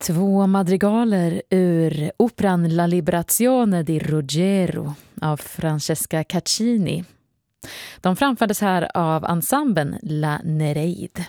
Två madrigaler ur operan La Liberazione di Ruggiero av Francesca Caccini. De framfördes här av ensemblen La Nereide.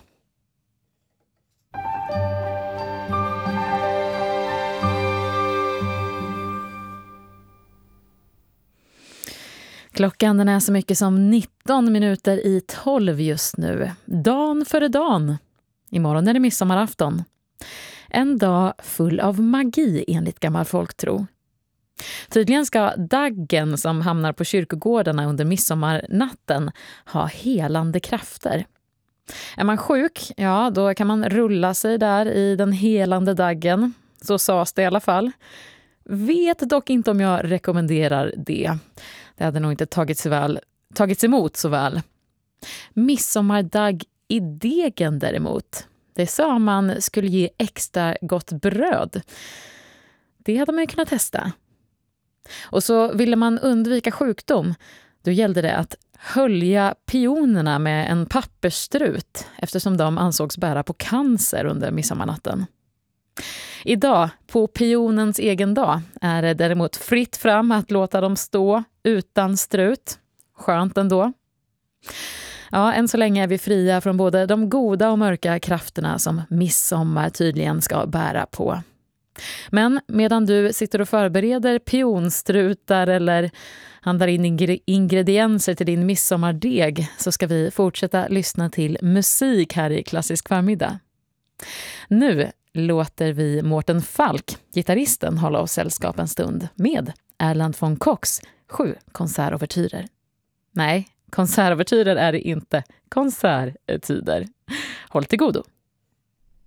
Klockan den är så mycket som 19 minuter i 12 just nu. Dan före dan. Imorgon är det midsommarafton. En dag full av magi enligt gammal folktro. Tydligen ska daggen som hamnar på kyrkogårdarna under midsommarnatten ha helande krafter. Är man sjuk, ja då kan man rulla sig där i den helande daggen. Så sades det i alla fall. Vet dock inte om jag rekommenderar det. Det hade nog inte tagits emot så väl. Midsommardagg i degen däremot. Det sa man skulle ge extra gott bröd. Det hade man ju kunnat testa. Och så ville man undvika sjukdom. Då gällde det att hölja pionerna med en pappersstrut eftersom de ansågs bära på cancer under midsommarnatten. Idag, på pionens egen dag, är det däremot fritt fram att låta dem stå utan strut. Skönt ändå. Ja, än så länge är vi fria från både de goda och mörka krafterna som midsommar tydligen ska bära på. Men medan du sitter och förbereder pionstrutar eller handlar in ingredienser till din midsommardeg så ska vi fortsätta lyssna till musik här i Klassisk förmiddag. Nu låter vi Mårten Falk, gitarristen, hålla oss sällskap en stund med Erland von Kochs 7 konsertovertyrer. Nej, konsertovertyrer är det inte. Konserttider. Håll till godo.